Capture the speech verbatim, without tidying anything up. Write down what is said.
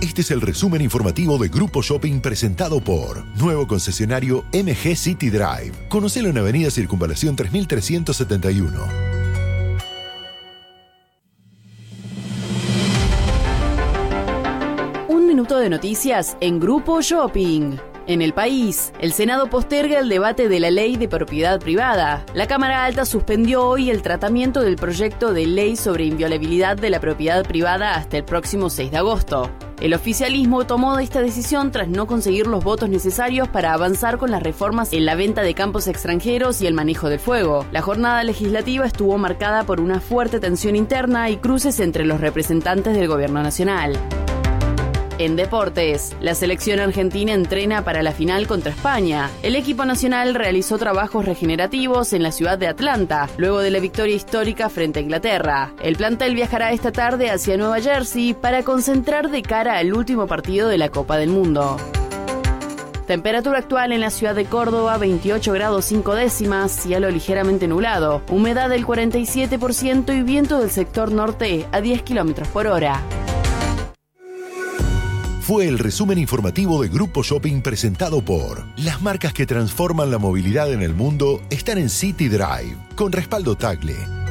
Este es el resumen informativo de Grupo Shopping presentado por nuevo concesionario M G City Drive. Conocelo en Avenida Circunvalación tres mil trescientos setenta y uno. Un minuto de noticias en Grupo Shopping. En el país, el Senado posterga el debate de la ley de propiedad privada. La Cámara Alta suspendió hoy el tratamiento del proyecto de ley sobre inviolabilidad de la propiedad privada hasta el próximo seis de agosto. El oficialismo tomó esta decisión tras no conseguir los votos necesarios para avanzar con las reformas en la venta de campos extranjeros y el manejo del fuego. La jornada legislativa estuvo marcada por una fuerte tensión interna y cruces entre los representantes del gobierno nacional. En deportes, la selección argentina entrena para la final contra España. El equipo nacional realizó trabajos regenerativos en la ciudad de Atlanta, luego de la victoria histórica frente a Inglaterra. El plantel viajará esta tarde hacia Nueva Jersey para concentrar de cara al último partido de la Copa del Mundo. Temperatura actual en la ciudad de Córdoba, veintiocho grados cinco décimas, cielo ligeramente nublado, humedad del cuarenta y siete por ciento y viento del sector norte a diez kilómetros por hora. Fue el resumen informativo de Grupo Shopping presentado por las marcas que transforman la movilidad en el mundo están en City Drive, con respaldo Tagle.